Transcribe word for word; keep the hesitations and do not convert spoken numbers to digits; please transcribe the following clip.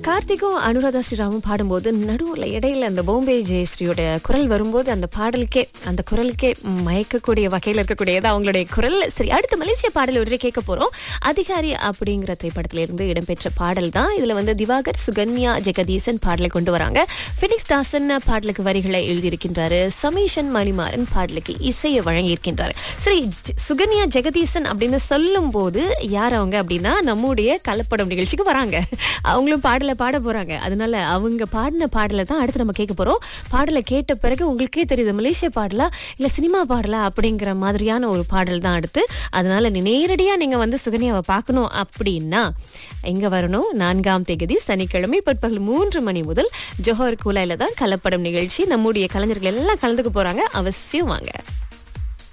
கார்த்திக்கும் அனுராதா ஸ்ரீராமும் பாடும்போது நடுவுல இடையில அந்த பாம்பே ஜெயஸ்ரீயோட குரல் வரும்போது அந்த பாடலுக்கே அந்த குரலுக்கே மயக்கக்கூடிய வகையில் இருக்கக்கூடியது அவங்களுடைய குரல். சரி, அடுத்து மலேசிய பாடல் ஒன்றே கேட்க போறோம். அதிகாரி அப்படிங்கிற திரைப்படத்தில இருந்து இடம்பெற்ற பாடல் தான். இதுல வந்து திவாகர், சுகன்யா, ஜெகதீசன் பாடலை கொண்டு வராங்க. பினிக்ஸ் தாசன் பாடலுக்கு வரிகளை எழுதியிருக்கின்றாரு. சமீஷன் மணிமாறன் பாடலுக்கு இசையை வழங்கியிருக்கின்றாரு. சரி, சுகன்யா ஜெகதீசன் அப்படின்னு சொல்லும் போது யார் அவங்க அப்படின்னா நம்முடைய கலப்படம் நிகழ்ச்சிக்கு வராங்க. அவங்களும் பாடலை பாட போறாங்க. அதனால அவங்க பாடின பாடலை தான் அடுத்து நம்ம கேட்க போறோம். பாடலை கேட்ட பிறகு உங்களுக்கே தெரியுது மலேசிய பாடலா இல்ல சினிமா பாடலா அப்படிங்கிற மாதிரியான ஒரு பாடல் தான் அடுத்து. அதனால நீ நேரடியா நீங்க வந்து சுகன்யாவை பார்க்கணும் அப்படின்னா எங்க வரணும்? நான்காம் தேதி சனிக்கிழமை பிற்பகல் மூன்று மணி முதல் ஜோஹர் கூலாயில தான் கலப்படம் நிகழ்ச்சி. நம்முடைய கலைஞர்கள் எல்லாம் கலந்துக்க போறாங்க. அவசியம் வாங்க.